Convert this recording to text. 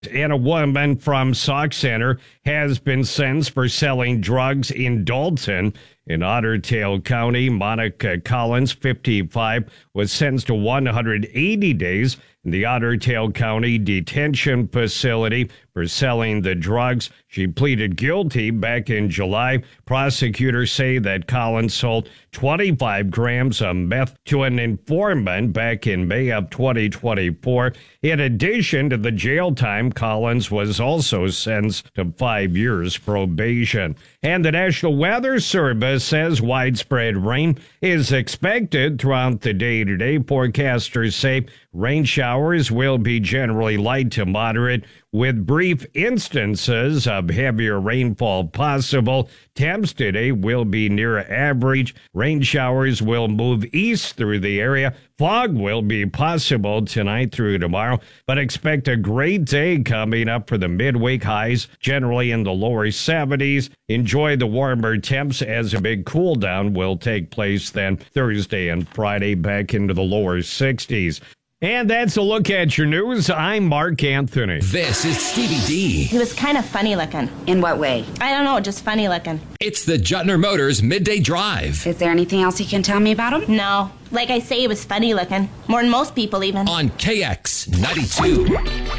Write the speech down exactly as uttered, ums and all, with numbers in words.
And a woman from Sauk Center has been sentenced for selling drugs in Dalton. In Otter Tail County, Monica Collins, fifty-five, was sentenced to one hundred eighty days in the Otter Tail County Detention Facility for selling the drugs. She pleaded guilty back in July. Prosecutors say that Collins sold twenty-five grams of meth to an informant back in May of twenty twenty-four. In addition to the jail time, Collins was also sentenced to five years probation. And the National Weather Service says widespread rain is expected throughout the day today. Forecasters say rain showers will be generally light to moderate, with brief instances of heavier rainfall possible. Temps today will be near average. Rain showers will move east through the area. Fog will be possible tonight through tomorrow, but expect a great day coming up for the midweek. Highs generally in the lower seventies. Enjoy the warmer temps as a big cool down will take place then Thursday and Friday, back into the lower sixties. And that's a look at your news. I'm Mark Anthony. This is Stevie D. He was kind of funny looking. In what way? I don't know, just funny looking. It's the Juttner Motors Midday Drive. Is there anything else you can tell me about him? No. Like I say, he was funny looking. More than most people even. On K X ninety-two.